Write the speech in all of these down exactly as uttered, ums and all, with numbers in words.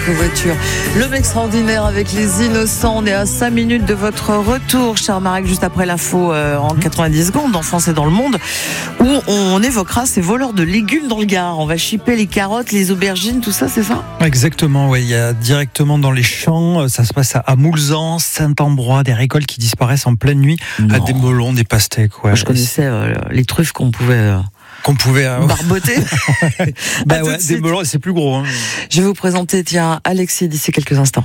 Voiture. L'homme extraordinaire avec les innocents. On est à cinq minutes de votre retour, cher Marek, juste après l'info euh, en quatre-vingt-dix secondes, en France et dans le monde, où on évoquera ces voleurs de légumes dans le Gard. On va chipper les carottes, les aubergines, tout ça, c'est ça ? Exactement, oui. Il y a directement dans les champs, ça se passe à Moulzan, Saint-Ambrois, des récoltes qui disparaissent en pleine nuit, non. à des melons, des pastèques. Ouais. Je connaissais euh, les truffes qu'on pouvait... Euh... qu'on pouvait euh... barboter. bah ouais, des melons, c'est plus gros. Hein. Je vais vous présenter, tiens, Alexis d'ici quelques instants.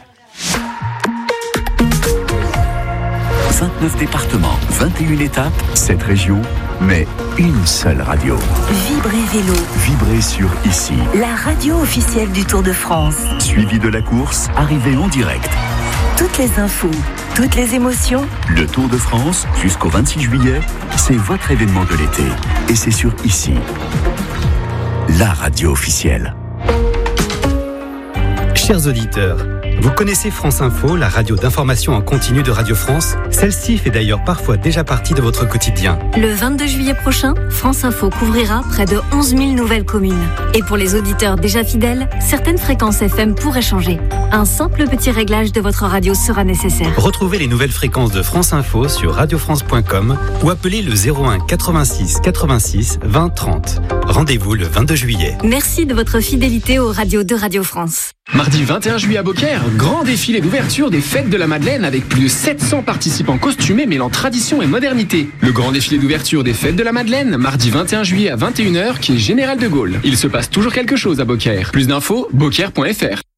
vingt-neuf départements, vingt et une étapes, sept régions, mais une seule radio. Vibrez Vélo. Vibrez sur Ici. La radio officielle du Tour de France. Suivi de la course, arrivée en direct. Toutes les infos, toutes les émotions. Le Tour de France, jusqu'au vingt-six juillet, c'est votre événement de l'été. Et c'est sur Ici. La radio officielle. Chers auditeurs, vous connaissez France Info, la radio d'information en continu de Radio France ? Celle-ci fait d'ailleurs parfois déjà partie de votre quotidien. Le vingt-deux juillet prochain, France Info couvrira près de onze mille nouvelles communes. Et pour les auditeurs déjà fidèles, certaines fréquences F M pourraient changer. Un simple petit réglage de votre radio sera nécessaire. Retrouvez les nouvelles fréquences de France Info sur radio france point com ou appelez le zéro un quatre-vingt-six quatre-vingt-six vingt trente. Rendez-vous le vingt-deux juillet. Merci de votre fidélité aux radios de Radio France. Mardi vingt et un juillet à Beaucaire, grand défilé d'ouverture des Fêtes de la Madeleine avec plus de sept cents participants costumés mêlant tradition et modernité. Le grand défilé d'ouverture des Fêtes de la Madeleine, mardi vingt et un juillet à vingt et une heures, qui est Général de Gaulle. Il se passe toujours quelque chose à Beaucaire. Plus d'infos, beaucaire point f r.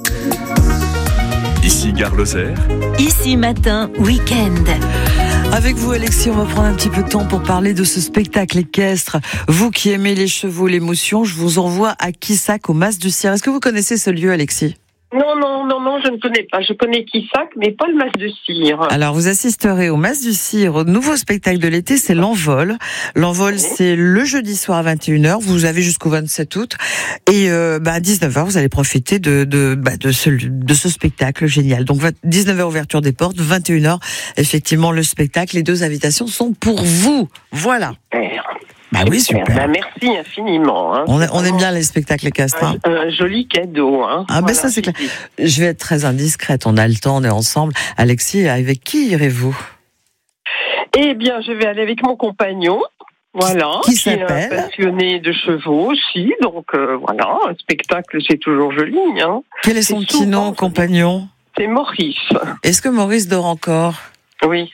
Ici Gare Lozère. Ici matin, week-end. Avec vous, Alexis, on va prendre un petit peu de temps pour parler de ce spectacle équestre. Vous qui aimez les chevaux, l'émotion, je vous envoie à Quissac, au Mas du Cire. Est-ce que vous connaissez ce lieu, Alexis ? Non, non, non, non, je ne connais pas. Je connais Quissac, mais pas le Mas du Cire. Alors, vous assisterez au Mas du Cire, au nouveau spectacle de l'été, c'est l'Envol. L'Envol, oui. C'est le jeudi soir à vingt et une heures. Vous avez jusqu'au vingt-sept août. Et euh, bah, à dix-neuf heures, vous allez profiter de, de, bah, de, ce, de ce spectacle génial. Donc, dix-neuf heures, ouverture des portes, vingt et une heures, effectivement, le spectacle. Les deux invitations sont pour vous. Voilà. Super. Bah oui, super. Bah, merci infiniment. Hein. On, a, on aime bien les spectacles équestres. Hein. Un, un joli cadeau. Hein. Ah, ben voilà, ça, c'est clair. Je vais être très indiscrète. On a le temps, on est ensemble. Alexis, avec qui irez-vous ? Eh bien, je vais aller avec mon compagnon. Voilà. Qui, qui Est s'appelle ? un passionné de chevaux aussi. Donc, euh, voilà. Un spectacle, c'est toujours joli. Hein. Quel est son petit nom, compagnon ? C'est Maurice. Est-ce que Maurice dort encore ? Oui.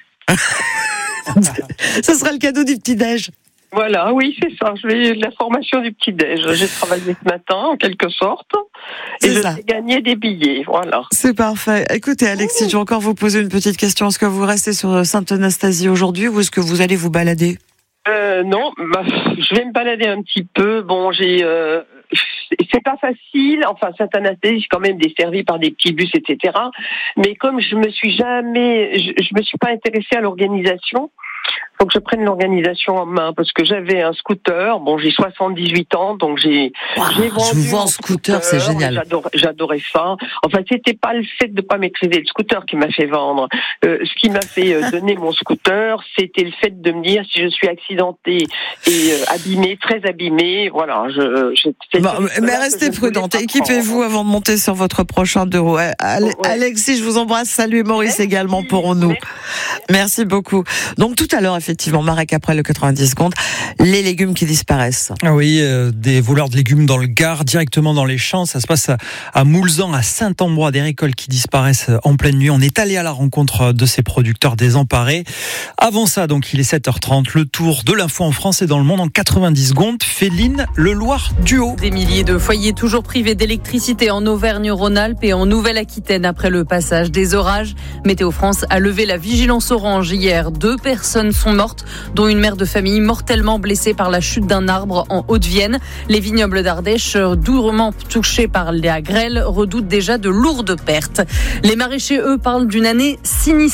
Ce sera le cadeau du petit-déj. Voilà, oui, c'est ça. Je vais la formation du petit-déj. J'ai travaillé ce matin, en quelque sorte, et je vais gagner des billets. Voilà. C'est parfait. Écoutez, Alexis, je vais encore vous poser une petite question. Est-ce que vous restez sur Sainte-Anastasie aujourd'hui ou est-ce que vous allez vous balader ? euh, Non, bah, je vais me balader un petit peu. Bon, j'ai... Euh, c'est pas facile. Enfin, Sainte-Anastasie, c'est quand même desservi par des petits bus, et cetera. Mais comme je me suis jamais... Je, je me suis pas intéressée à l'organisation, faut que je prenne l'organisation en main parce que j'avais un scooter. Bon, j'ai soixante-dix-huit ans, donc j'ai, wow, j'ai vendu. Je vous vois en scooter, scooter, c'est génial. J'adorais, j'adorais ça. Enfin, c'était pas le fait de pas maîtriser le scooter qui m'a fait vendre. Euh, ce qui m'a fait euh, donner mon scooter, c'était le fait de me dire si je suis accidentée et euh, abîmée, très abîmée, voilà. Je, je bon, mais restez prudente. Équipez-vous avant de monter sur votre prochain deux roues. Ale- ouais. Alexis, je vous embrasse. Salut Maurice. Merci. Également pour nous. Merci. Merci beaucoup. Donc tout à l'heure, effectivement, Marek, après le quatre-vingt-dix secondes, les légumes qui disparaissent. Ah oui, euh, des voleurs de légumes dans le Gard, directement dans les champs. Ça se passe à, à Moulzan, à Saint-Ambrois, des récoltes qui disparaissent en pleine nuit. On est allé à la rencontre de ces producteurs désemparés. Avant ça, donc, il est sept heures trente. Le tour de l'info en France et dans le monde en quatre-vingt-dix secondes. Féline Le Loir Duo. Des milliers de foyers toujours privés d'électricité en Auvergne-Rhône-Alpes et en Nouvelle-Aquitaine après le passage des orages. Météo France a levé la vigilance orange hier. Deux personnes sont mortes, dont une mère de famille mortellement blessée par la chute d'un arbre en Haute-Vienne. Les vignobles d'Ardèche, durement touchés par la grêle, redoutent déjà de lourdes pertes. Les maraîchers, eux, parlent d'une année sinistre.